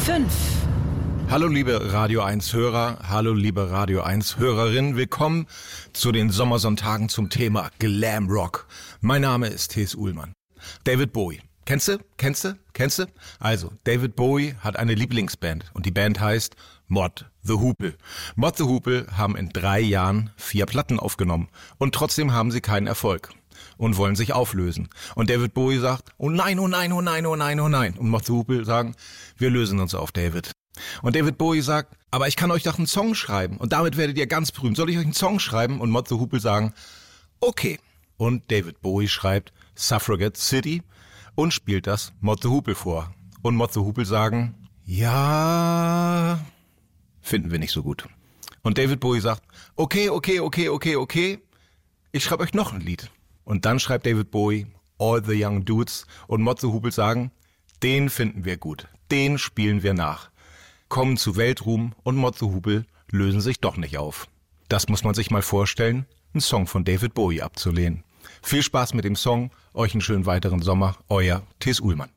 5. Hallo liebe Radio 1 Hörer, hallo liebe Radio 1 Hörerinnen, willkommen zu den Sommersonntagen zum Thema Glam Rock. Mein Name ist T.S. Uhlmann. David Bowie. Kennst du? Also, David Bowie hat eine Lieblingsband und die Band heißt Mott the Hoople. Mott the Hoople haben in 3 Jahren 4 Platten aufgenommen und trotzdem haben sie keinen Erfolg und wollen sich auflösen. Und David Bowie sagt, oh nein, oh nein, oh nein, oh nein, oh nein. Und Mott the Hoople sagen, wir lösen uns auf, David. Und David Bowie sagt, aber ich kann euch doch einen Song schreiben und damit werdet ihr ganz berühmt. Soll ich euch einen Song schreiben? Und Mott the Hoople sagen, okay. Und David Bowie schreibt Suffragette City und spielt das Mott the Hoople vor. Und Mott the Hoople sagen, ja, finden wir nicht so gut. Und David Bowie sagt, okay, ich schreibe euch noch ein Lied. Und dann schreibt David Bowie All the Young Dudes und Mott the Hoople sagen, den finden wir gut, den spielen wir nach. Kommen zu Weltruhm und Mott the Hoople lösen sich doch nicht auf. Das muss man sich mal vorstellen, einen Song von David Bowie abzulehnen. Viel Spaß mit dem Song, euch einen schönen weiteren Sommer, euer T.S. Uhlmann.